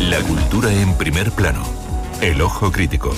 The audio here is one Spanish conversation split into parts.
La cultura en primer plano. El ojo crítico.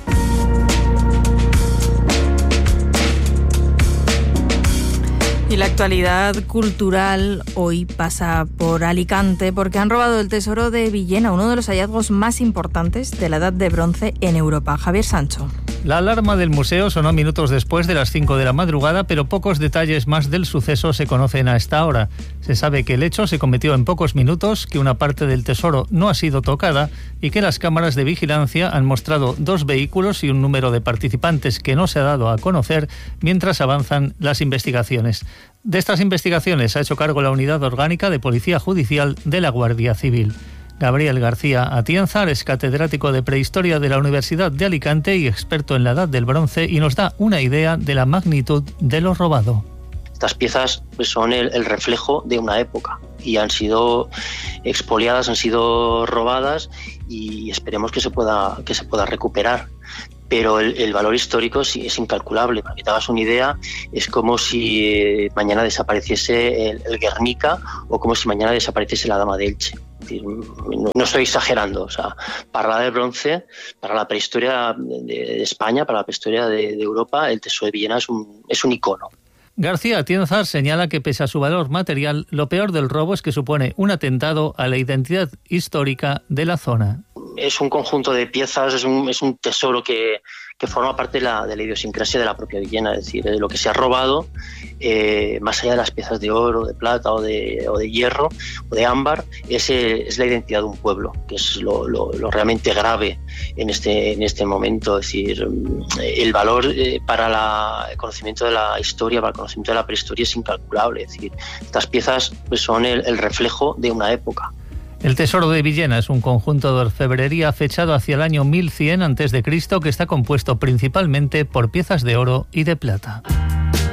Y la actualidad cultural hoy pasa por Alicante porque han robado el tesoro de Villena, uno de los hallazgos más importantes de la Edad de Bronce en Europa. Javier Sancho. La alarma del museo sonó minutos después de las 5 de la madrugada, pero pocos detalles más del suceso se conocen a esta hora. Se sabe que el hecho se cometió en pocos minutos, que una parte del tesoro no ha sido tocada y que las cámaras de vigilancia han mostrado 2 vehículos y un número de participantes que no se ha dado a conocer mientras avanzan las investigaciones. De estas investigaciones ha hecho cargo la Unidad Orgánica de Policía Judicial de la Guardia Civil. Gabriel García Atienzar es catedrático de Prehistoria de la Universidad de Alicante y experto en la Edad del Bronce y nos da una idea de la magnitud de lo robado. Estas piezas son el reflejo de una época y han sido expoliadas, han sido robadas y esperemos que se pueda recuperar. Pero el valor histórico sí es incalculable. Para que te hagas una idea, es como si mañana desapareciese el Guernica o como si mañana desapareciese la Dama de Elche. No estoy exagerando. O sea, para la Edad del Bronce, para la prehistoria de España, para la prehistoria de Europa, el tesoro de Villena es un icono. García Atienzar señala que pese a su valor material, lo peor del robo es que supone un atentado a la identidad histórica de la zona. Es un conjunto de piezas, es un tesoro que forma parte de la idiosincrasia de la propia Villena, es decir, de lo que se ha robado, más allá de las piezas de oro, de plata o de hierro o de ámbar, es la identidad de un pueblo, que es lo realmente grave en este momento. Es decir, el valor para el conocimiento de la historia, para el conocimiento de la prehistoria es incalculable. Es decir, estas piezas son el reflejo de una época. El tesoro de Villena es un conjunto de orfebrería fechado hacia el año 1100 a.C. que está compuesto principalmente por piezas de oro y de plata.